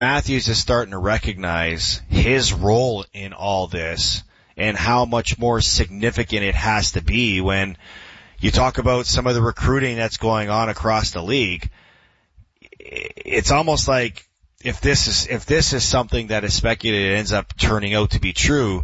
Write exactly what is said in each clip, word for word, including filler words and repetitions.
Matthews is starting to recognize his role in all this and how much more significant it has to be when you talk about some of the recruiting that's going on across the league. It's almost like if this is, if this is something that is speculated ends up turning out to be true,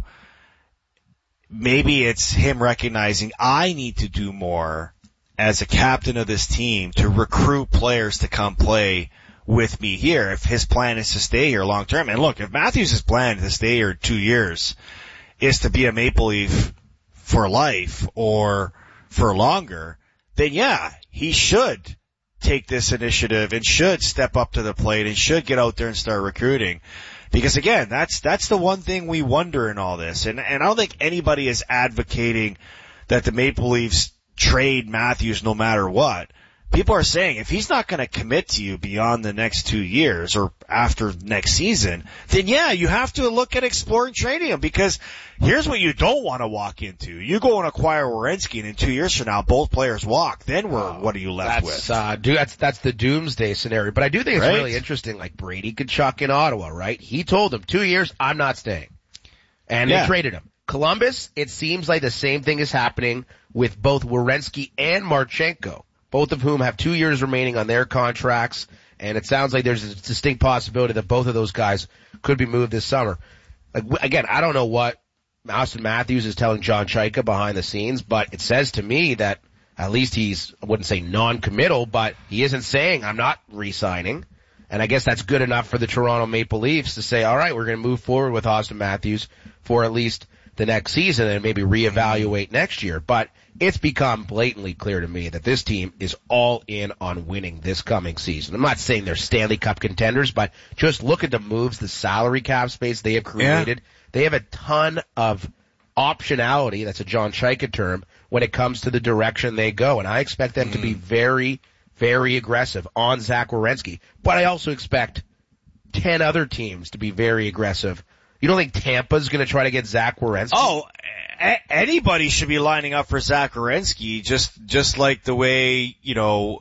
maybe it's him recognizing I need to do more as a captain of this team to recruit players to come play with me here if his plan is to stay here long term. And look, if Matthews' plan to stay here two years is to be a Maple Leaf for life or for longer, then yeah, he should take this initiative and should step up to the plate and should get out there and start recruiting. Because again, that's, that's the one thing we wonder in all this. And, and I don't think anybody is advocating that the Maple Leafs trade Matthews no matter what. People are saying if he's not going to commit to you beyond the next two years or after next season, then yeah, you have to look at exploring trading him, because here's what you don't want to walk into. You go and acquire Werenski, and in two years from now, both players walk. Then we're, oh, what are you left that's, with? Uh, dude, that's, that's the doomsday scenario. But I do think it's right? really interesting, like Brady Tkachuk in Ottawa, right? He told him two years, I'm not staying. And yeah. they traded him. Columbus, it seems like the same thing is happening with both Werenski and Marchenko, both of whom have two years remaining on their contracts, and it sounds like there's a distinct possibility that both of those guys could be moved this summer. Like, again, I don't know what Austin Matthews is telling John Chayka behind the scenes, but it says to me that at least he's, I wouldn't say non-committal, but he isn't saying I'm not re-signing. And I guess that's good enough for the Toronto Maple Leafs to say, all right, we're going to move forward with Austin Matthews for at least the next season and maybe reevaluate next year. But it's become blatantly clear to me that this team is all in on winning this coming season. I'm not saying they're Stanley Cup contenders, but just look at the moves, the salary cap space they have created. Yeah. They have a ton of optionality, that's a John Chayka term, when it comes to the direction they go. And I expect them mm. to be very, very aggressive on Zach Werenski. But I also expect ten other teams to be very aggressive. You don't think Tampa's going to try to get Zach Werenski? Oh, a- anybody should be lining up for Zach Werenski, just just like the way, you know,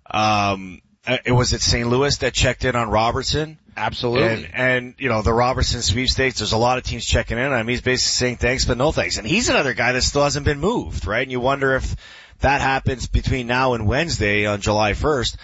um, it was at Saint Louis that checked in on Robertson. Absolutely. And, and, you know, the Robertson sweepstakes, there's a lot of teams checking in on him. He's basically saying thanks, but no thanks. And he's another guy that still hasn't been moved, right? And you wonder if that happens between now and Wednesday on July first.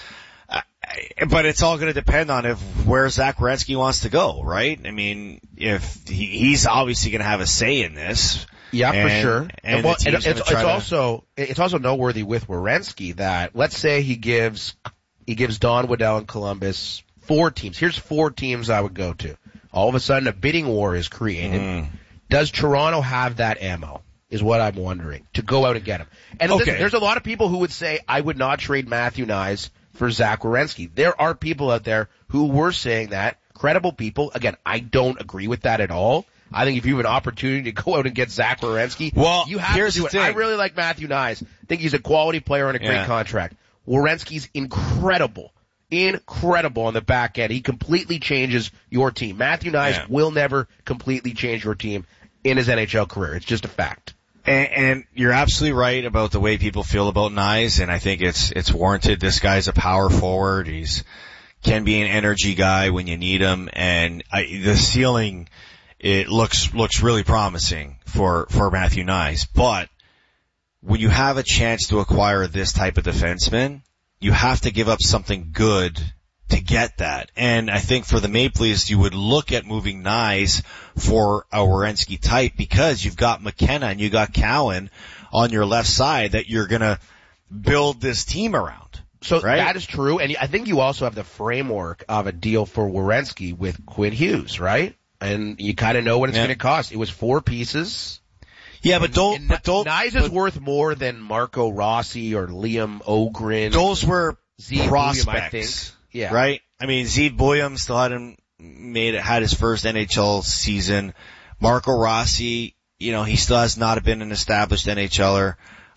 But it's all going to depend on if where Zach Werenski wants to go, right? I mean, if he, he's obviously going to have a say in this. Yeah, and, for sure. And, and well, it's, it's to... also it's also noteworthy with Werenski that let's say he gives he gives Don Waddell and Columbus four teams. Here's four teams I would go to. All of a sudden, a bidding war is created. Mm. Does Toronto have that ammo? Is what I'm wondering, to go out and get him. And okay. listen, there's a lot of people who would say I would not trade Matthew Knies for Zach Werenski. There are people out there who were saying that, credible people. Again, I don't agree with that at all. I think if you have an opportunity to go out and get Zach Werenski, well, you have here's to do the it. thing. I really like Matthew Knies. I think he's a quality player on a great yeah. contract. Werenski's incredible. Incredible on the back end. He completely changes your team. Matthew Knies yeah. will never completely change your team in his N H L career. It's just a fact. And, and you're absolutely right about the way people feel about Knies, and I think it's it's warranted. This guy's a power forward. He's can be an energy guy when you need him, and I, the ceiling it looks looks really promising for for Matthew Knies. But when you have a chance to acquire this type of defenseman, you have to give up something good to get that. And I think for the Maple Leafs, you would look at moving Knies for a Werenski type because you've got McKenna and you got Cowan on your left side that you're going to build this team around. So right? That is true. And I think you also have the framework of a deal for Werenski with Quinn Hughes, right? And you kind of know what it's yeah. going to cost. It was four pieces. Yeah, but don't, and, but don't, Knies but, is worth more than Marco Rossi or Liam Ogren. Those were Zeke prospects. William, I think. Yeah. Right? I mean, Zeke Williams still hadn't made it, had his first N H L season. Marco Rossi, you know, he still has not been an established NHLer.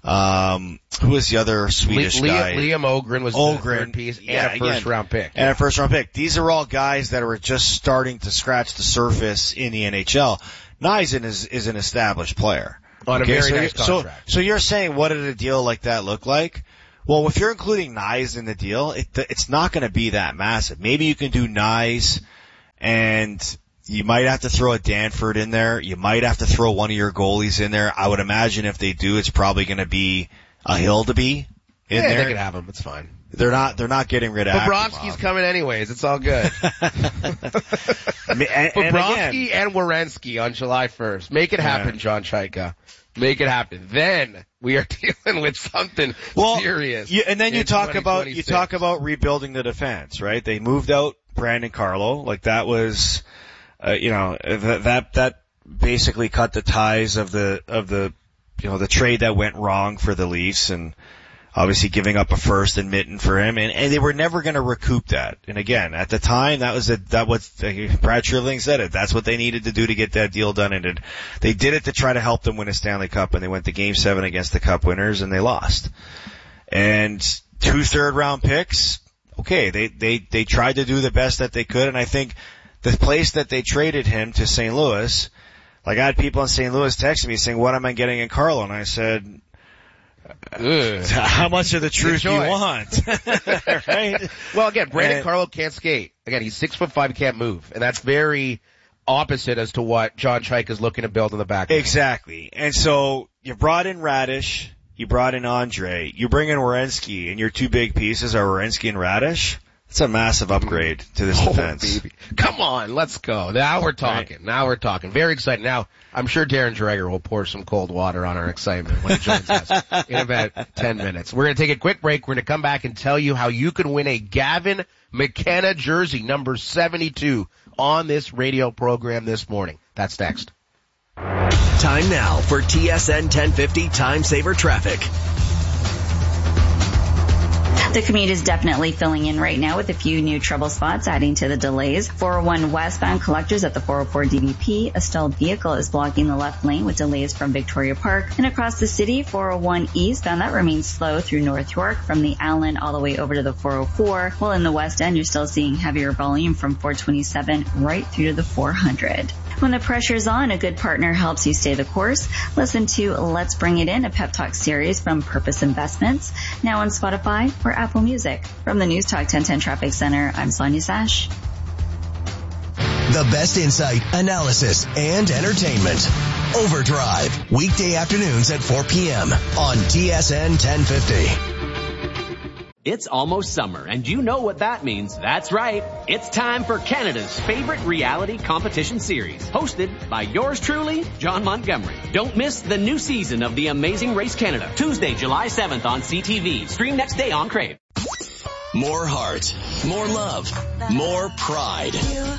Um, who was the other Swedish Le- guy? Liam Ogren was Ogren, the third piece yeah, and a first again, round pick. And a first round pick. These are all guys that were just starting to scratch the surface in the N H L. Neisen is, is an established player. On okay, a very so nice contract. So, so you're saying what did a deal like that look like? Well, if you're including Knies in the deal, it, it's not going to be that massive. Maybe you can do Knies and you might have to throw a Danford in there. You might have to throw one of your goalies in there. I would imagine if they do, it's probably going to be a Hildeby in yeah, there. they can have him. It's fine. They're not, they're not getting rid of Bobrovsky's coming anyways. It's all good. I mean, and, Bobrovsky and, and Werenski on July first. Make it happen, yeah. John Chayka. Make it happen. Then we are dealing with something well, serious. You, and then you talk about, you talk about rebuilding the defense, right? They moved out Brandon Carlo. Like that was, uh, you know, that, that, that basically cut the ties of the, of the, you know, the trade that went wrong for the Leafs, and obviously giving up a first and Mitten for him, and, and they were never going to recoup that. And again, at the time, that was a, that was, uh, Brad Treliving said it, that's what they needed to do to get that deal done, and it, they did it to try to help them win a Stanley Cup, and they went to game seven against the Cup winners, and they lost. And two third round picks, okay, they, they, they tried to do the best that they could, and I think the place that they traded him to Saint Louis, like I had people in Saint Louis texting me saying, what am I getting in Carlo? And I said, Ugh. How much of the truth do you want? Right? Well, again, Brandon and, Carlo can't skate. Again, he's six foot five, can't move. And that's very opposite as to what John Chayka is looking to build in the back. Exactly. And so you brought in Radish, you brought in Andre, you bring in Werenski, and your two big pieces are Werenski and Radish. It's a massive upgrade to this oh, defense. Baby. Come on, let's go. Now we're talking. Right. Now we're talking. Very exciting. Now, I'm sure Darren Dreger will pour some cold water on our excitement when he joins us in about ten minutes. We're going to take a quick break. We're going to come back and tell you how you can win a Gavin McKenna jersey, number seventy-two, on this radio program this morning. That's next. Time now for T S N ten fifty Time Saver Traffic. The commute is definitely filling in right now with a few new trouble spots adding to the delays. four oh one westbound collectors at the four oh four D V P. A stalled vehicle is blocking the left lane with delays from Victoria Park. And across the city, four oh one eastbound, that remains slow through North York from the Allen all the way over to the four oh four. While in the west end, you're still seeing heavier volume from four twenty-seven right through to the four hundred. When the pressure's on, a good partner helps you stay the course. Listen to Let's Bring It In, a pep talk series from Purpose Investments, now on Spotify or Apple Music. From the News Talk ten ten Traffic Center, I'm Sonia Sash. The best insight, analysis, and entertainment. Overdrive, weekday afternoons at four p.m. on T S N ten fifty. It's almost summer, and you know what that means. That's right. It's time for Canada's favorite reality competition series, hosted by yours truly, John Montgomery. Don't miss the new season of The Amazing Race Canada, Tuesday, July seventh on C T V. Stream next day on Crave. More heart, more love, more pride.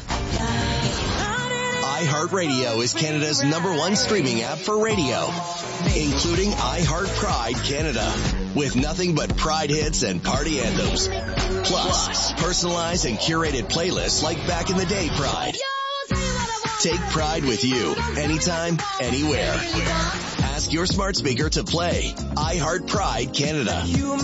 iHeartRadio is Canada's number one streaming app for radio, including iHeart Pride Canada, with nothing but Pride hits and party anthems. Plus, personalized and curated playlists like Back in the Day Pride. Take Pride with you, anytime, anywhere. Ask your smart speaker to play iHeart Pride Canada.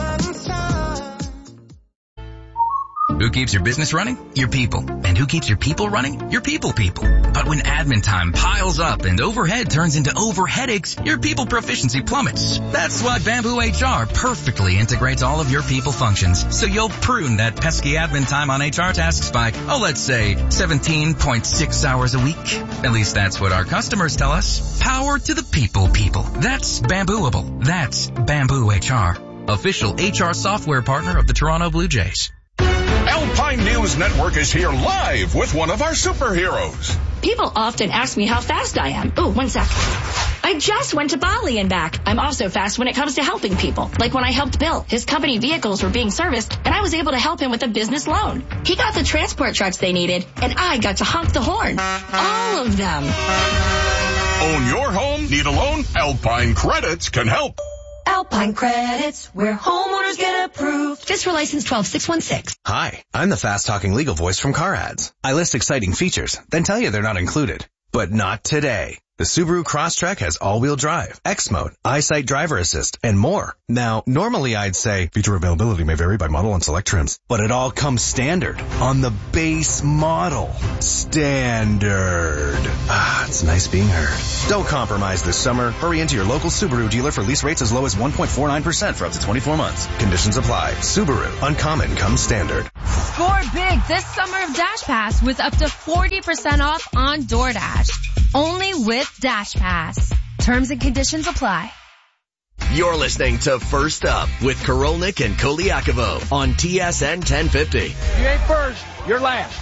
Who keeps your business running? Your people. And who keeps your people running? Your people people. But when admin time piles up and overhead turns into over headaches, your people proficiency plummets. That's why Bamboo H R perfectly integrates all of your people functions, so you'll prune that pesky admin time on H R tasks by, oh, let's say seventeen point six hours a week. At least that's what our customers tell us. Power to the people people. That's Bambooable. That's Bamboo H R. Official H R software partner of the Toronto Blue Jays. Alpine News Network is here live with one of our superheroes. People often ask me how fast I am. Oh, one sec. I just went to Bali and back. I'm also fast when it comes to helping people. Like when I helped Bill. His company vehicles were being serviced, and I was able to help him with a business loan. He got the transport trucks they needed, and I got to honk the horn. All of them. Own your home? Need a loan? Alpine Credits can help. Alpine Credits, where homeowners get approved. Fiscal license twelve six one six. Hi, I'm the fast-talking legal voice from Car Ads. I list exciting features, then tell you they're not included. But not today. The Subaru Crosstrek has all-wheel drive, X-Mode, EyeSight Driver Assist, and more. Now, normally I'd say feature availability may vary by model and select trims, but it all comes standard on the base model. Standard. Ah, it's nice being heard. Don't compromise this summer. Hurry into your local Subaru dealer for lease rates as low as one point four nine percent for up to twenty-four months. Conditions apply. Subaru. Uncommon comes standard. Score big this summer of Dash Pass with up to forty percent off on DoorDash. Only with Dash Pass. Terms and conditions apply. You're listening to First Up with Korolnik and Koliakovo on T S N ten fifty. You ain't first, you're last.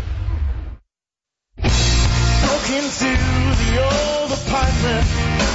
Broken to the old apartment.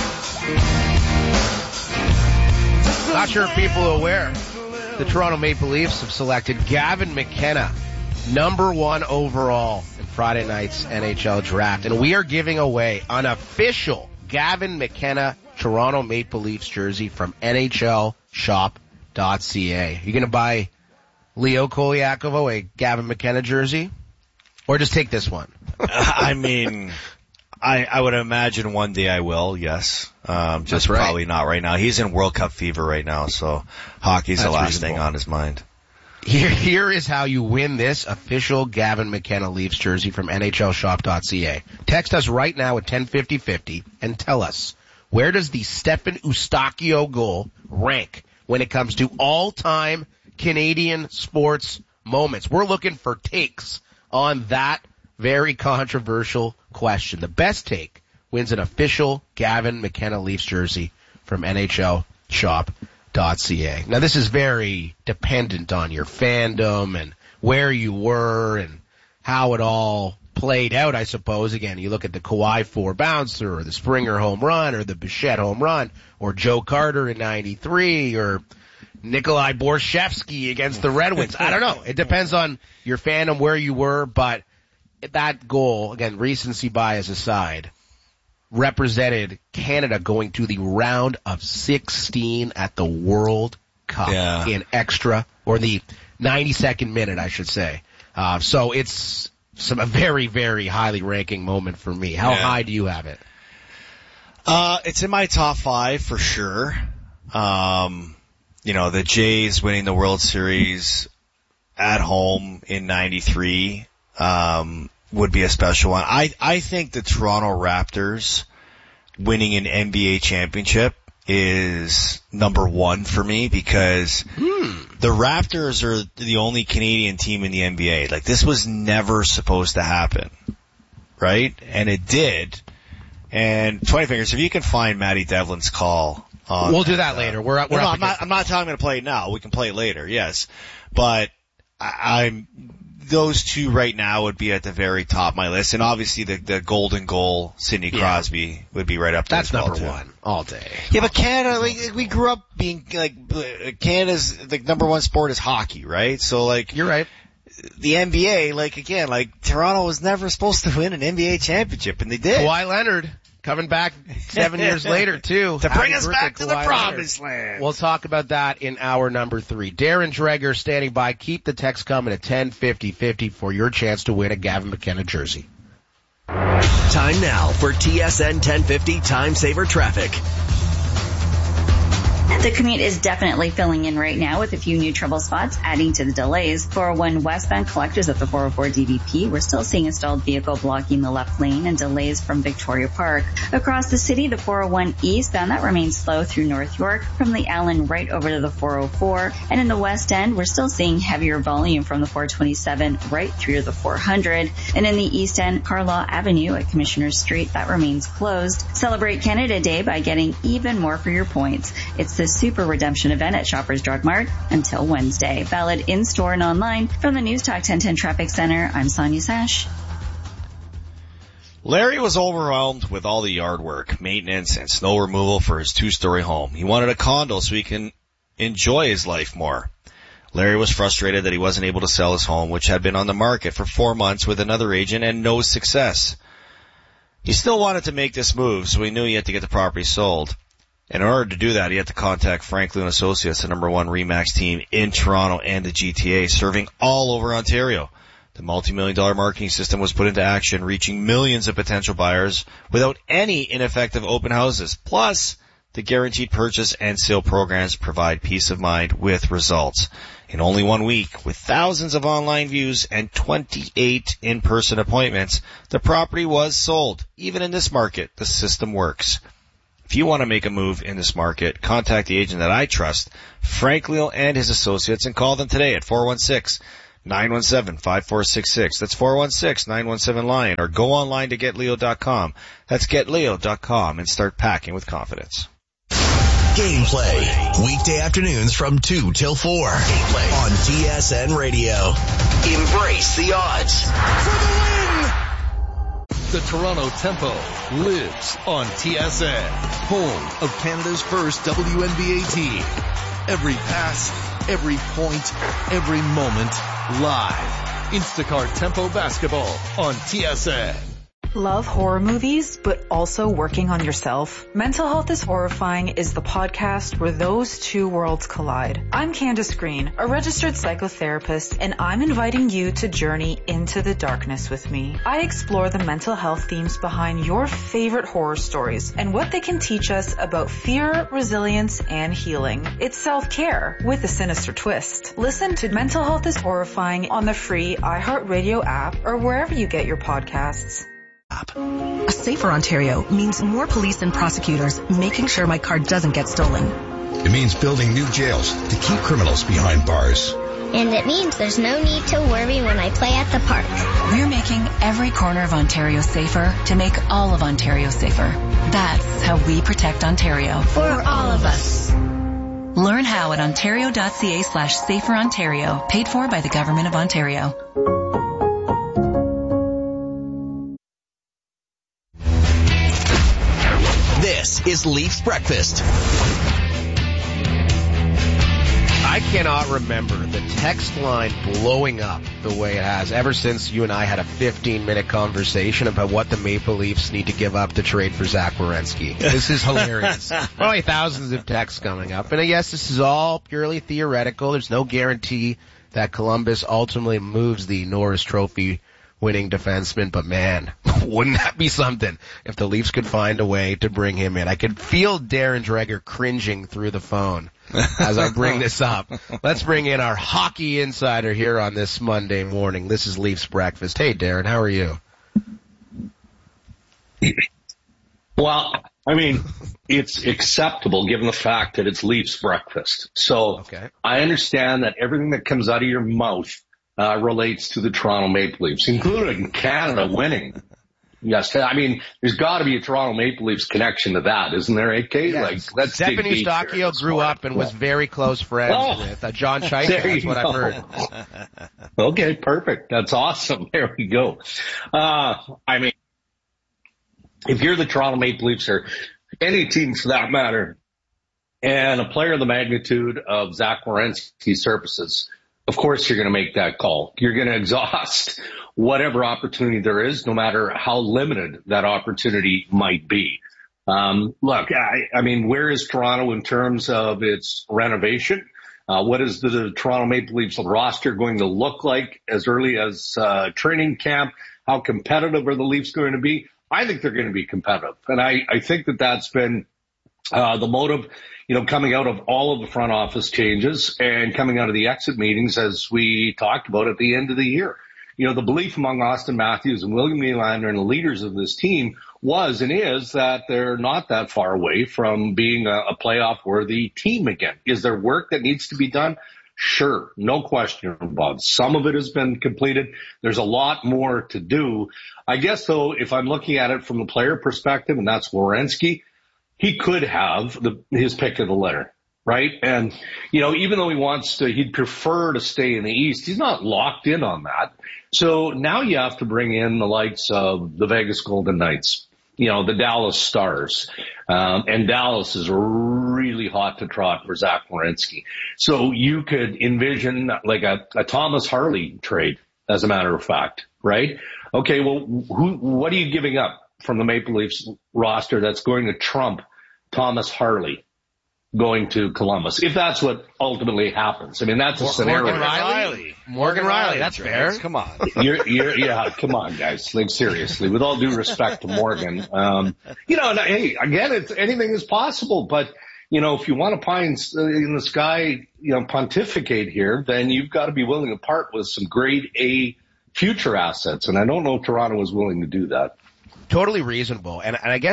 Not sure if people are aware. The Toronto Maple Leafs have selected Gavin McKenna, number one overall in Friday night's N H L draft. And we are giving away an official Gavin McKenna Toronto Maple Leafs jersey from N H L shop dot C A. You going to buy Leo Koliakovo a Gavin McKenna jersey? Or just take this one? I mean, I, I would imagine one day I will, yes. Um, just right. Probably not right now. He's in World Cup fever right now, so hockey's That's the last reasonable. thing on his mind. Here, here is how you win this official Gavin McKenna Leafs jersey from N H L shop dot C A. Text us right now at ten fifty fifty and tell us, where does the Stefan Eustáquio goal rank when it comes to all-time Canadian sports moments? We're looking for takes on that very controversial question. The best take wins an official Gavin McKenna Leafs jersey from N H L shop dot C A. Now, this is very dependent on your fandom and where you were and how it all played out, I suppose. Again, you look at the Kawhi four bouncer or the Springer home run or the Bichette home run or Joe Carter in ninety-three or Nikolai Borshevsky against the Red Wings. I don't know. It depends on your fandom, where you were, but that goal, again, recency bias aside, represented Canada going to the round of sixteen at the World Cup yeah. in extra, or the ninety-second minute, I should say. Uh, so it's some a very, very highly ranking moment for me. How yeah. high do you have it? Uh, it's in my top five for sure. Um, you know, the Jays winning the World Series at home in ninety-three. Um, would be a special one. I, I think the Toronto Raptors winning an N B A championship is number one for me because hmm. the Raptors are the only Canadian team in the N B A. Like, this was never supposed to happen, right? And it did. And twenty fingers, if you can find Matty Devlin's call on We'll do that uh, later. We're, we're no, up I'm not, I'm not telling him to play it now. We can play it later, yes. But I, I'm, those two right now would be at the very top of my list. And obviously the, the golden goal, Sidney Crosby, yeah. would be right up there. That's as well number too. one all day. Yeah, but Canada, like, we grew up being, like, Canada's, the number one sport is hockey, right? So, like. You're right. The N B A, like, again, like, Toronto was never supposed to win an N B A championship, and they did. Kawhi Leonard. Coming back seven years later, too. To bring Happy us birthday, back to the Kawhi promised Leonard. land. We'll talk about that in hour number three. Darren Dreger standing by. Keep the text coming at ten fifty fifty for your chance to win a Gavin McKenna jersey. Time now for T S N ten fifty Time Saver Traffic. The commute is definitely filling in right now with a few new trouble spots adding to the delays. four oh one westbound collectors at the four oh four D V P. We're still seeing a stalled vehicle blocking the left lane and delays from Victoria Park. Across the city, the four oh one eastbound, that remains slow through North York from the Allen right over to the four oh four. And in the west end, we're still seeing heavier volume from the four twenty-seven right through to the four hundred. And in the east end, Carlaw Avenue at Commissioner Street, that remains closed. Celebrate Canada Day by getting even more for your points. It's the Super Redemption event at Shoppers Drug Mart until Wednesday. Valid in-store and online. From the News Talk ten ten Traffic Center, I'm Sonia Sash. Larry was overwhelmed with all the yard work, maintenance, and snow removal for his two-story home. He wanted a condo so he can enjoy his life more. Larry was frustrated that he wasn't able to sell his home, which had been on the market for four months with another agent and no success. He still wanted to make this move, so he knew he had to get the property sold. And in order to do that, he had to contact Franklin and Associates, the number one RE/MAX team in Toronto and the G T A, serving all over Ontario. The multi-million dollar marketing system was put into action, reaching millions of potential buyers without any ineffective open houses. Plus, the guaranteed purchase and sale programs provide peace of mind with results. In only one week, with thousands of online views and twenty-eight in-person appointments, the property was sold. Even in this market, the system works. If you want to make a move in this market, contact the agent that I trust, Frank Leal and his associates, and call them today at four one six, nine one seven, five four six six. That's four one six, nine one seven, LION. Or go online to get leo dot com. That's get leo dot com and start packing with confidence. Gameplay. Weekday afternoons from two till four. Gameplay on T S N Radio. Embrace the odds. For the win! The Toronto Tempo lives on T S N, home of Canada's first W N B A team. Every pass, every point, every moment, live. Instacart Tempo Basketball on T S N. Love horror movies, but also working on yourself? Mental Health is Horrifying is the podcast where those two worlds collide. I'm Candace Green, a registered psychotherapist, and I'm inviting you to journey into the darkness with me. I explore the mental health themes behind your favorite horror stories and what they can teach us about fear, resilience, and healing. It's self-care with a sinister twist. Listen to Mental Health is Horrifying on the free iHeartRadio app or wherever you get your podcasts. A safer Ontario means more police and prosecutors making sure my car doesn't get stolen. It means building new jails to keep criminals behind bars. And it means there's no need to worry when I play at the park. We're making every corner of Ontario safer to make all of Ontario safer. That's how we protect Ontario. For all of us. Learn how at ontario.ca slash safer Ontario. Paid for by the Government of Ontario. This is Leafs Breakfast. I cannot remember the text line blowing up the way it has ever since you and I had a fifteen-minute conversation about what the Maple Leafs need to give up to trade for Zach Werenski. This is hilarious. Probably thousands of texts coming up. And yes, this is all purely theoretical. There's no guarantee that Columbus ultimately moves the Norris Trophy winning defenseman, but man, wouldn't that be something if the Leafs could find a way to bring him in. I could feel Darren Dreger cringing through the phone as I bring this up. Let's bring in our hockey insider here on this Monday morning. This is Leafs Breakfast. Hey Darren, how are you? Well, I mean, it's acceptable given the fact that it's Leafs Breakfast. So okay. I understand that everything that comes out of your mouth Uh, relates to the Toronto Maple Leafs, including Canada winning. Yes, I mean, there's got to be a Toronto Maple Leafs connection to that, isn't there, A K? Yes. Like, let's Stephanie dig deep Stocchio here grew up and was very close friends oh, with uh, John Scheifele. That's what go. I've heard. Okay, perfect. That's awesome. There we go. Uh, I mean, if you're the Toronto Maple Leafs or any team for that matter, and a player of the magnitude of Zach Werenski surfaces, of course you're going to make that call. You're going to exhaust whatever opportunity there is, no matter how limited that opportunity might be. Um, look, I, I mean, where is Toronto in terms of its renovation? Uh, what is the, the Toronto Maple Leafs roster going to look like as early as uh, training camp? How competitive are the Leafs going to be? I think they're going to be competitive. And I, I think that that's been uh, the motive, you know, coming out of all of the front office changes and coming out of the exit meetings as we talked about at the end of the year. You know, the belief among Austin Matthews and William Nylander and the leaders of this team was and is that they're not that far away from being a, a playoff-worthy team again. Is there work that needs to be done? Sure, no question about it. Some of it has been completed. There's a lot more to do. I guess, though, if I'm looking at it from the player perspective, and that's Werenski, he could have the, his pick of the litter, right? And, you know, even though he wants to, he'd prefer to stay in the East, he's not locked in on that. So now you have to bring in the likes of the Vegas Golden Knights, you know, the Dallas Stars. Um, and Dallas is really hot to trot for Zach Werenski. So you could envision like a, a Thomas Harley trade, as a matter of fact, right? Okay, well, who, what are you giving up from the Maple Leafs roster that's going to trump Thomas Harley going to Columbus, if that's what ultimately happens? I mean, that's a Morgan scenario. Morgan Riley. Morgan Riley, that's fair. Come on. You're, you're, yeah, come on, guys. Like, seriously, with all due respect to Morgan, um, you know, hey, again, it's, anything is possible, but, you know, if you want to pie in, in the sky, you know, pontificate here, then you've got to be willing to part with some grade A future assets, and I don't know if Toronto is willing to do that. Totally reasonable. And, and I guess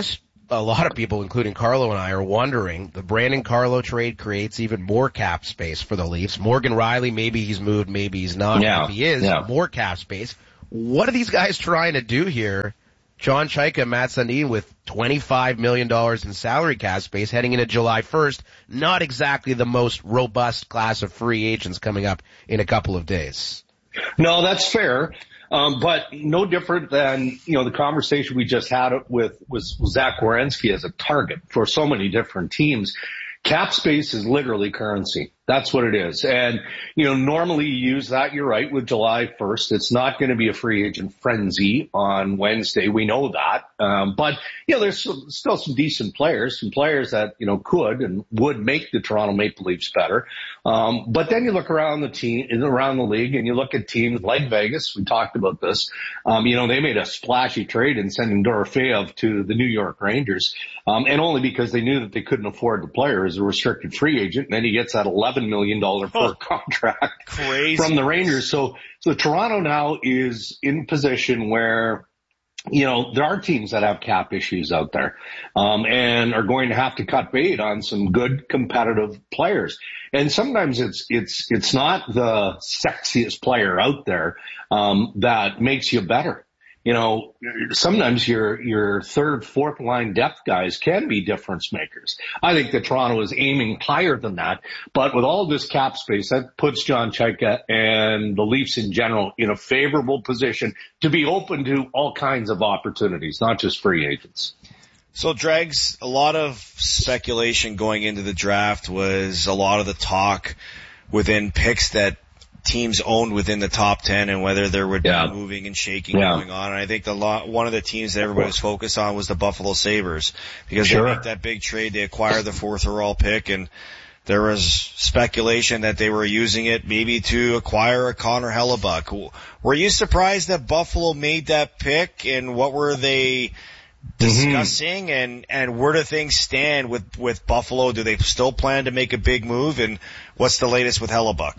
a lot of people, including Carlo and I, are wondering, the Brandon Carlo trade creates even more cap space for the Leafs. Morgan Riley, maybe he's moved, maybe he's not. Yeah. If he is, yeah. more cap space. What are these guys trying to do here? John Chayka and Matt Sundin with twenty-five million dollars in salary cap space heading into July first. Not exactly the most robust class of free agents coming up in a couple of days. No, that's fair. Um, but no different than, you know, the conversation we just had with, was, was Zach Werenski as a target for so many different teams. Cap space is literally currency. That's what it is. And, you know, normally you use that, you're right, with July first. It's not going to be a free agent frenzy on Wednesday. We know that. Um, but, you know, there's some, still some decent players, some players that, you know, could and would make the Toronto Maple Leafs better. Um, but then you look around the team, around the league, and you look at teams like Vegas. We talked about this. Um, you know, they made a splashy trade in sending Dorofeyev to the New York Rangers. Um, and only because they knew that they couldn't afford the player as a restricted free agent. And then he gets that eleven million dollars per oh, contract crazy. from the Rangers. So, so Toronto now is in position where, you know, there are teams that have cap issues out there, um, and are going to have to cut bait on some good competitive players. And sometimes it's, it's, it's not the sexiest player out there, um, that makes you better. You know, sometimes your, your third, fourth line depth guys can be difference makers. I think that Toronto is aiming higher than that, but with all this cap space, that puts John Chayka and the Leafs in general in a favorable position to be open to all kinds of opportunities, not just free agents. So, Dregs, a lot of speculation going into the draft was a lot of the talk within picks that teams owned within the top ten and whether there would yeah. be moving and shaking yeah. going on. And I think the lot, one of the teams that everybody was focused on was the Buffalo Sabres because sure. they make that big trade. They acquire the fourth overall pick, and there was speculation that they were using it maybe to acquire a Connor Hellebuck. Were you surprised that Buffalo made that pick, and what were they discussing, mm-hmm. and, and where do things stand with, with Buffalo? Do they still plan to make a big move, and what's the latest with Hellebuck?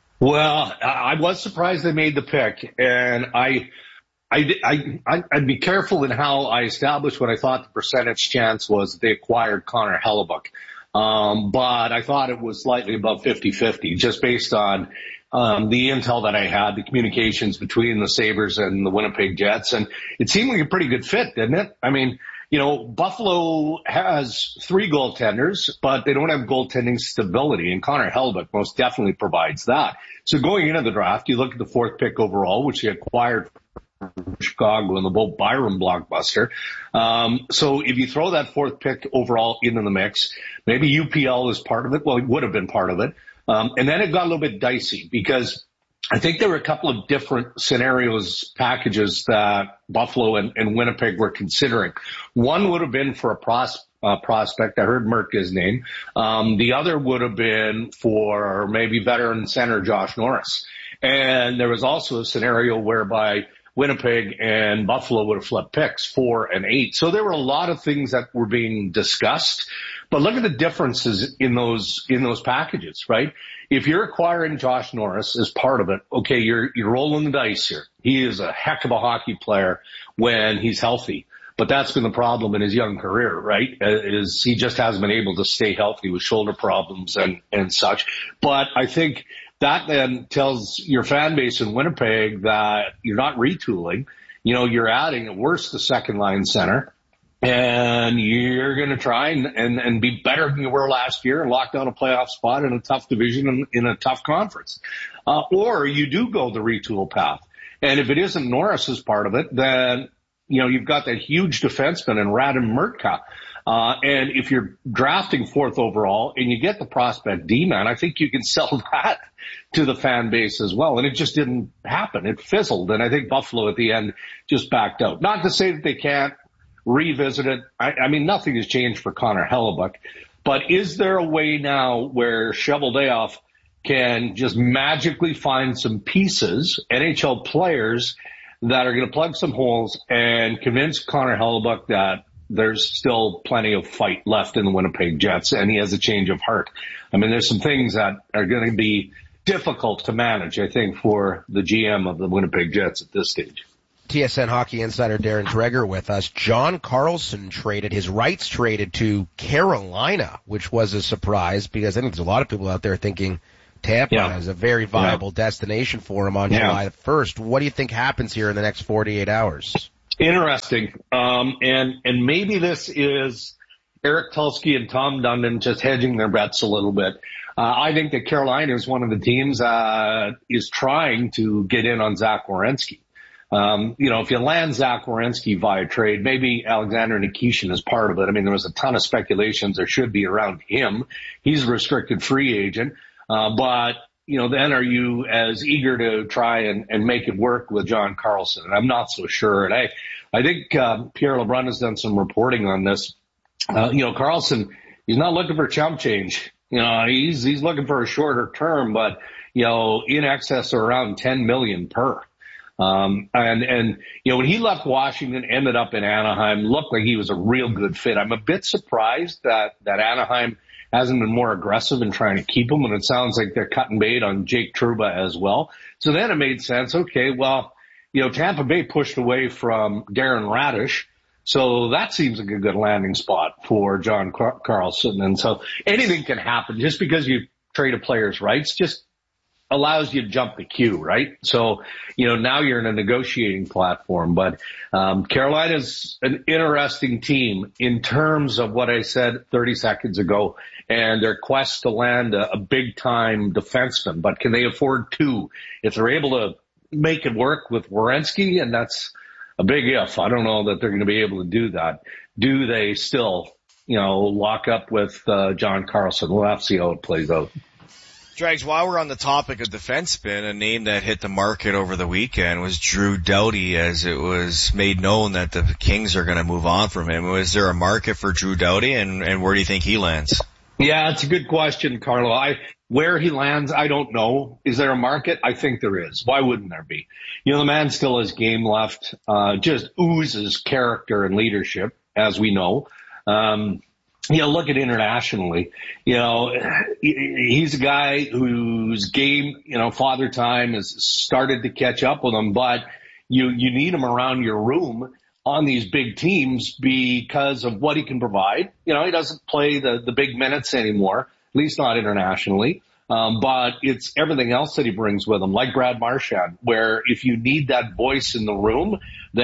Well, I was surprised they made the pick, and I, I, I, I'd be careful in how I established what I thought the percentage chance was that they acquired Connor Hellebuck. Um, but I thought it was slightly above fifty-fifty, just based on um, the intel that I had, the communications between the Sabres and the Winnipeg Jets, and it seemed like a pretty good fit, didn't it? I mean, you know, Buffalo has three goaltenders, but they don't have goaltending stability, and Connor Hellebuck most definitely provides that. So going into the draft, you look at the fourth pick overall, which he acquired from Chicago in the Bo Byram blockbuster. Um, so if you throw that fourth pick overall into the mix, maybe U P L is part of it. Well, it would have been part of it. Um, and then it got a little bit dicey because I think there were a couple of different scenarios, packages that Buffalo and, and Winnipeg were considering. One would have been for a pros, uh, prospect. I heard Mertka's name. Um, the other would have been for maybe veteran center Josh Norris. And there was also a scenario whereby Winnipeg and Buffalo would have flipped picks, four and eight. So there were a lot of things that were being discussed. But look at the differences in those, in those packages, right? If you're acquiring Josh Norris as part of it, okay, you're, you're rolling the dice here. He is a heck of a hockey player when he's healthy. But that's been the problem in his young career, right? Is he just hasn't been able to stay healthy with shoulder problems and, and such. But I think that then tells your fan base in Winnipeg that you're not retooling. You know, you're adding at worst the second line center. And you're going to try and, and, and be better than you were last year and lock down a playoff spot in a tough division in, in a tough conference. Uh, or you do go the retool path. And if it isn't Norris as part of it, then, you know, you've got that huge defenseman in Radim Mertka. Uh, and if you're drafting fourth overall and you get the prospect D-man, I think you can sell that to the fan base as well. And it just didn't happen. It fizzled. And I think Buffalo at the end just backed out. Not to say that they can't revisit it. I, I mean, nothing has changed for Connor Hellebuck, but is there a way now where Cheveldayoff can just magically find some pieces, N H L players that are going to plug some holes and convince Connor Hellebuck that there's still plenty of fight left in the Winnipeg Jets and he has a change of heart? I mean, there's some things that are going to be difficult to manage, I think, for the G M of the Winnipeg Jets at this stage. T S N Hockey Insider Darren Dreger with us. John Carlson traded, his rights traded to Carolina, which was a surprise because I think there's a lot of people out there thinking Tampa yeah. is a very viable yeah. destination for him on yeah. July first. What do you think happens here in the next forty-eight hours? Interesting. Um, and, and maybe this is Eric Tulsky and Tom Dundon just hedging their bets a little bit. Uh, I think that Carolina is one of the teams, uh, is trying to get in on Zach Werenski. Um, you know, if you land Zach Werenski via trade, maybe Alexander Nikishin is part of it. I mean, there was a ton of speculations there should be around him. He's a restricted free agent. Uh, but, you know, then are you as eager to try and, and make it work with John Carlson? And I'm not so sure. And I, I think, uh, Pierre LeBrun has done some reporting on this. Uh, you know, Carlson, he's not looking for chump change. You know, he's, he's looking for a shorter term, but, you know, in excess of around ten million per. Um, and, and, you know, when he left Washington, ended up in Anaheim, looked like he was a real good fit. I'm a bit surprised that, that Anaheim hasn't been more aggressive in trying to keep him, and it sounds like they're cutting bait on Jake Trouba as well. So then it made sense. Okay, well, you know, Tampa Bay pushed away from Darren Radish, so that seems like a good landing spot for John Car- Carlson. And so anything can happen just because you trade a player's rights. Just allows you to jump the queue, right? So, you know, now you're in a negotiating platform. But um Carolina's an interesting team in terms of what I said thirty seconds ago and their quest to land a, a big-time defenseman. But can they afford two? If they're able to make it work with Werenski, and that's a big if. I don't know that they're going to be able to do that. Do they still, you know, lock up with uh, John Carlson? We'll have to see how it plays out. Drags, while we're on the topic of defensemen, a name that hit the market over the weekend was Drew Doughty, as it was made known that the Kings are going to move on from him. Was there a market for Drew Doughty, and, and where do you think he lands? Yeah, it's a good question, Carlo. I, where he lands, I don't know. Is there a market? I think there is. Why wouldn't there be? You know, the man still has game left, uh, just oozes character and leadership, as we know. Um, You know, look at internationally, you know, he's a guy whose game, you know, father time has started to catch up with him, but you, you need him around your room on these big teams because of what he can provide. You know, he doesn't play the, the big minutes anymore, at least not internationally. Um, but it's everything else that he brings with him, like Brad Marchand, where if you need that voice in the room,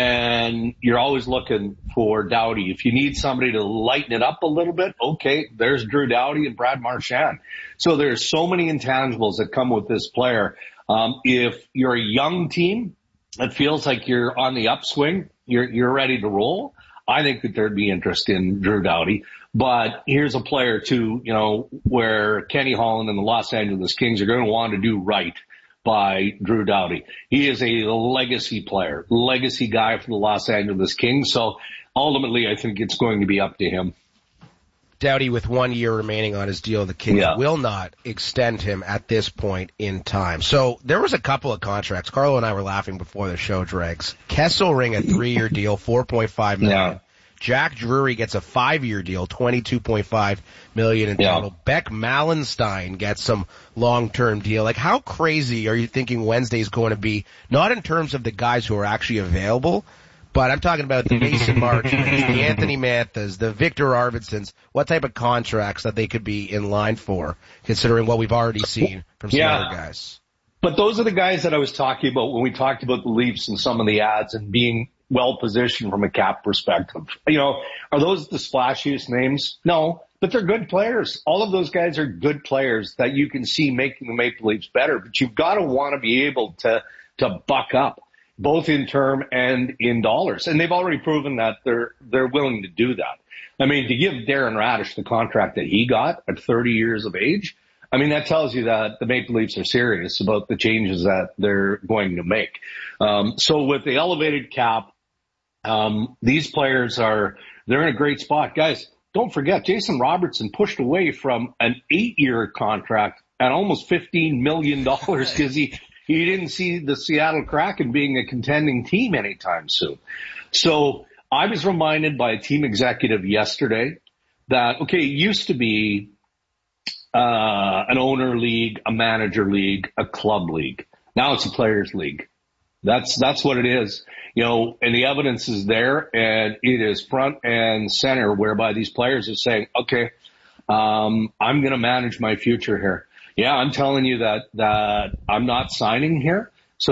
then you're always looking for Doughty. If you need somebody to lighten it up a little bit, okay, there's Drew Doughty and Brad Marchand. So there's so many intangibles that come with this player. Um, if you're a young team that feels like you're on the upswing, you're, you're ready to roll, I think that there'd be interest in Drew Doughty. But here's a player too, you know, where Kenny Holland and the Los Angeles Kings are going to want to do right by Drew Doughty. He is a legacy player, legacy guy for the Los Angeles Kings. So ultimately, I think it's going to be up to him. Doughty, with one year remaining on his deal, the Kings yeah. will not extend him at this point in time. So there was a couple of contracts. Carlo and I were laughing before the show, Dregs. Kesselring, a three-year deal, four point five million dollars. Yeah. Jack Drury gets a five-year deal, twenty-two point five million dollars in total. Yeah. Beck Malenstein gets some long-term deal. Like, how crazy are you thinking Wednesday's going to be? Not in terms of the guys who are actually available, but I'm talking about the Mason Marchmans, the Anthony Manthas, the Victor Arvidssons, what type of contracts that they could be in line for, considering what we've already seen from some yeah. other guys. But those are the guys that I was talking about when we talked about the Leafs and some of the ads and being well positioned from a cap perspective. You know, are those the splashiest names? No, but they're good players. All of those guys are good players that you can see making the Maple Leafs better, but you've got to want to be able to, to buck up both in term and in dollars. And they've already proven that they're, they're willing to do that. I mean, to give Darren Radish the contract that he got at thirty years of age, I mean, that tells you that the Maple Leafs are serious about the changes that they're going to make. Um, so with the elevated cap, Um, these players are, they're in a great spot. Guys, don't forget, Jason Robertson pushed away from an eight-year contract at almost fifteen million dollars because he, he didn't see the Seattle Kraken being a contending team anytime soon. So I was reminded by a team executive yesterday that, okay, it used to be uh, an owner league, a manager league, a club league. Now it's a players league. That's, that's what it is. You know, and the evidence is there, and it is front and center, whereby these players are saying, okay, um, I'm going to manage my future here. Yeah, I'm telling you that, that I'm not signing here.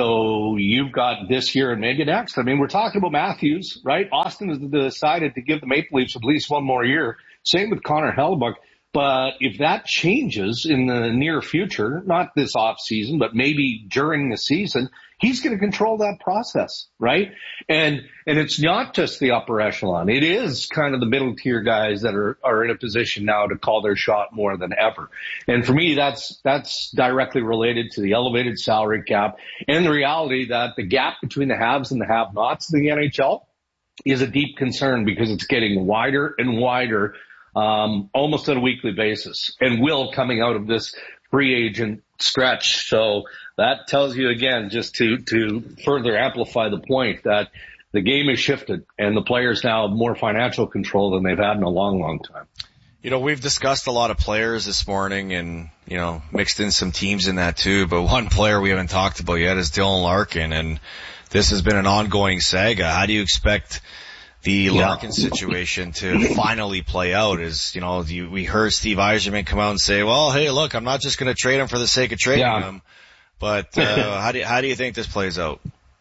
So you've got this year and maybe next. I mean, we're talking about Matthews, right? Austin has decided to give the Maple Leafs at least one more year. Same with Connor Hellebuyck. But if that changes in the near future, not this off season, but maybe during the season, he's going to control that process, right? And, and it's not just the upper echelon. It is kind of the middle tier guys that are, are in a position now to call their shot more than ever. And for me, that's, that's directly related to the elevated salary cap and the reality that the gap between the haves and the have-nots in the N H L is a deep concern because it's getting wider and wider, um, almost on a weekly basis, and will coming out of this free agent stretch. So that tells you again, just to, to further amplify the point, that the game has shifted and the players now have more financial control than they've had in a long, long time. You know, we've discussed a lot of players this morning and, you know, mixed in some teams in that too, but one player we haven't talked about yet is Dylan Larkin, and this has been an ongoing saga. How do you expect the Larkin yeah. situation to finally play out? Is, you know, you, we heard Steve Yzerman come out and say, well, hey, look, I'm not just going to trade him for the sake of trading yeah. him. But, uh, how do you, how do you think this plays out?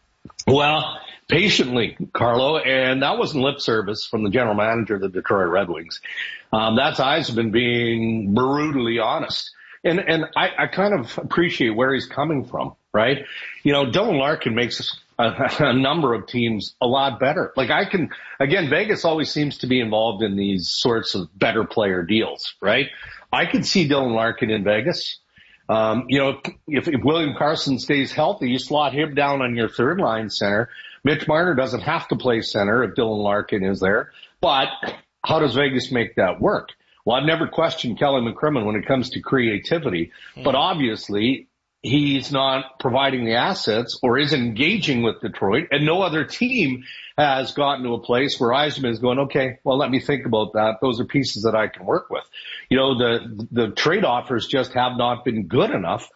Well, patiently, Carlo, and that wasn't lip service from the general manager of the Detroit Red Wings. Um, that's Yzerman being brutally honest. And, and I, I kind of appreciate where he's coming from, right? You know, Dylan Larkin makes a, a number of teams a lot better. Like I can, again, Vegas always seems to be involved in these sorts of better player deals, right? I could see Dylan Larkin in Vegas. Um, you know, if, if William Karlsson stays healthy, you slot him down on your third line center. Mitch Marner doesn't have to play center if Dylan Larkin is there. But how does Vegas make that work? Well, I've never questioned Kelly McCrimmon when it comes to creativity, mm. but obviously he's not providing the assets or is engaging with Detroit, and no other team has gotten to a place where Yzerman is going, okay, well, let me think about that. Those are pieces that I can work with. You know, the, the trade offers just have not been good enough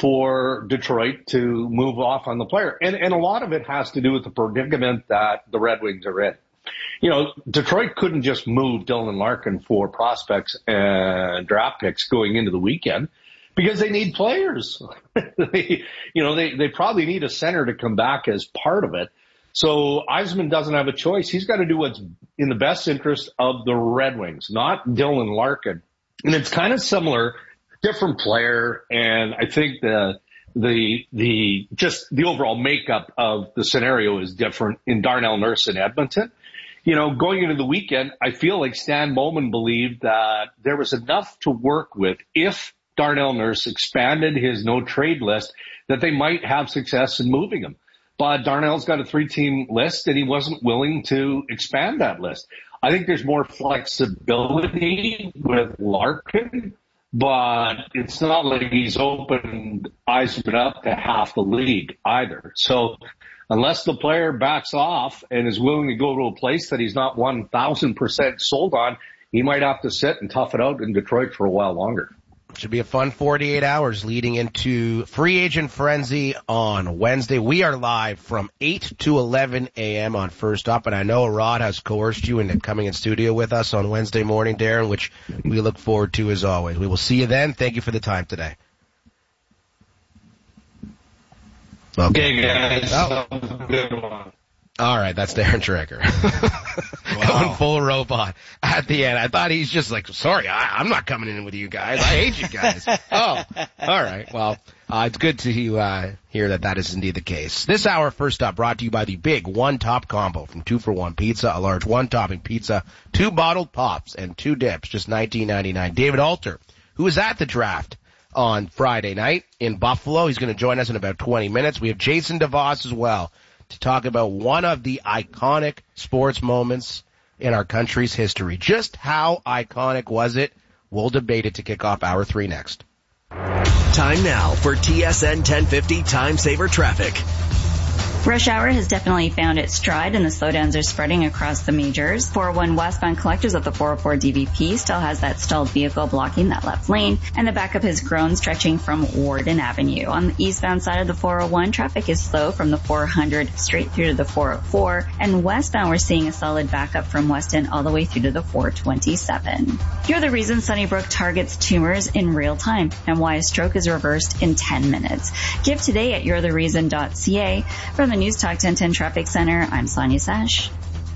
for Detroit to move off on the player. And, and a lot of it has to do with the predicament that the Red Wings are in. You know, Detroit couldn't just move Dylan Larkin for prospects and draft picks going into the weekend because they need players. they, you know, they, they probably need a center to come back as part of it. So Yzerman doesn't have a choice. He's got to do what's in the best interest of the Red Wings, not Dylan Larkin. And it's kind of similar, different player, and I think the the the just the overall makeup of the scenario is different in Darnell Nurse in Edmonton. You know, going into the weekend, I feel like Stan Bowman believed that there was enough to work with if Darnell Nurse expanded his no-trade list, that they might have success in moving him. But Darnell's got a three-team list, and he wasn't willing to expand that list. I think there's more flexibility with Larkin, but it's not like he's opened Yzerman up to half the league either. So unless the player backs off and is willing to go to a place that he's not one thousand percent sold on, he might have to sit and tough it out in Detroit for a while longer. Should be a fun forty-eight hours leading into free agent frenzy on Wednesday. We are live from eight to eleven a.m. on First Up, and I know Rod has coerced you into coming in studio with us on Wednesday morning, Darren, which we look forward to as always. We will see you then. Thank you for the time today. Okay, guys. Oh. Good one. All right, that's Darren Dreger. Wow. Going full robot at the end. I thought he's just like, sorry, I, I'm not coming in with you guys. I hate you guys. Oh, all right. Well, uh, it's good to uh, hear that that is indeed the case. This hour, First Up, brought to you by the big one-top combo from Two for One Pizza, a large one-topping pizza, two bottled pops, and two dips, just nineteen ninety-nine. David Alter, who was at the draft on Friday night in Buffalo. He's going to join us in about twenty minutes. We have Jason DeVos as well to talk about one of the iconic sports moments in our country's history. Just how iconic was it? We'll debate it to kick off hour three next. Time now for T S N ten fifty Time Saver Traffic. Rush hour has definitely found its stride and the slowdowns are spreading across the majors. four oh one westbound collectors at the four oh four D V P still has that stalled vehicle blocking that left lane, and the backup has grown, stretching from Warden Avenue. On the eastbound side of the four oh one, traffic is slow from the four hundred straight through to the four oh four, and westbound we're seeing a solid backup from Weston all the way through to the four twenty-seven. Here are the reasons Sunnybrook targets tumors in real time and why a stroke is reversed in ten minutes. Give today at you're the reason dot c a. From the News Talk ten ten Traffic Center, I'm Sonia Sash.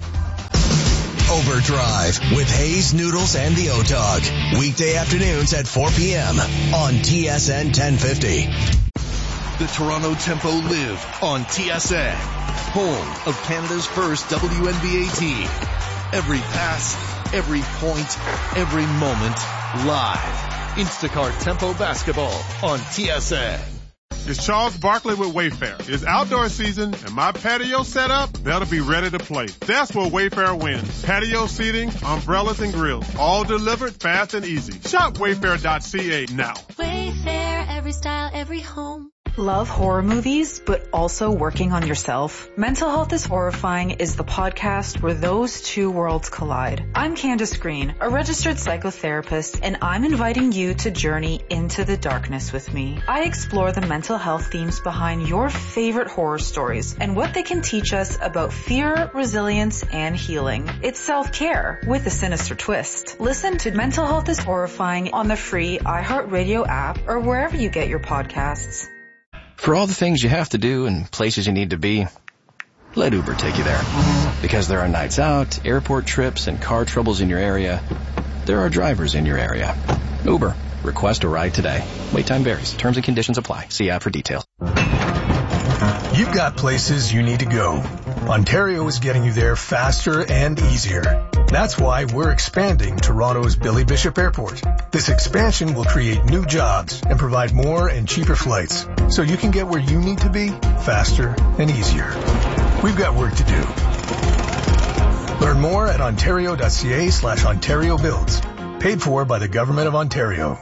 Overdrive with Hayes, Noodles, and the O-Dog. Weekday afternoons at four p.m. on T S N ten fifty. The Toronto Tempo live on T S N, home of Canada's first W N B A team. Every pass, every point, every moment, live. Instacart Tempo Basketball on T S N. It's Charles Barkley with Wayfair. It's outdoor season and my patio set up better be ready to play. That's where Wayfair wins. Patio seating, umbrellas, and grills. All delivered fast and easy. Shop wayfair dot c a now. Wayfair, every style, every home. Love horror movies, but also working on yourself? Mental Health is Horrifying is the podcast where those two worlds collide. I'm Candace Green, a registered psychotherapist, and I'm inviting you to journey into the darkness with me. I explore the mental health themes behind your favorite horror stories and what they can teach us about fear, resilience, and healing. It's self-care with a sinister twist. Listen to Mental Health is Horrifying on the free iHeartRadio app or wherever you get your podcasts. For all the things you have to do and places you need to be, let Uber take you there. Because there are nights out, airport trips, and car troubles in your area, there are drivers in your area. Uber. Request a ride today. Wait time varies. Terms and conditions apply. See app for details. You've got places you need to go. Ontario is getting you there faster and easier. That's why we're expanding Toronto's Billy Bishop Airport. This expansion will create new jobs and provide more and cheaper flights, so you can get where you need to be faster and easier. We've got work to do. Learn more at ontario dot c a slash Ontario Builds. Paid for by the Government of Ontario.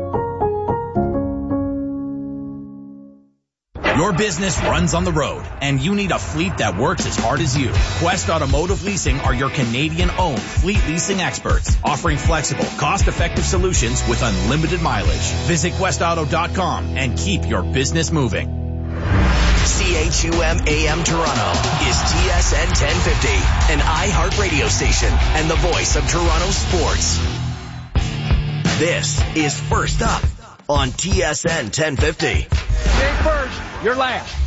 Your business runs on the road, and you need a fleet that works as hard as you. Quest Automotive Leasing are your Canadian-owned fleet leasing experts, offering flexible, cost-effective solutions with unlimited mileage. Visit quest auto dot com and keep your business moving. C H U M A M Toronto is T S N ten fifty, an iHeart radio station and the voice of Toronto sports. This is First Up on T S N ten fifty. You ain't first, you're last.